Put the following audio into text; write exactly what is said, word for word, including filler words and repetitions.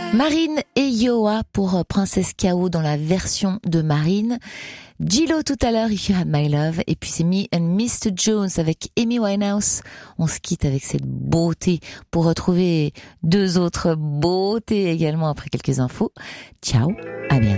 Marine et Yoa pour Princesse K O dans la version de Marine. Gillo tout à l'heure, If You Had My Love. Et puis c'est Me and mister Jones avec Amy Winehouse. On se quitte avec cette beauté pour retrouver deux autres beautés également après quelques infos. Ciao, à bientôt.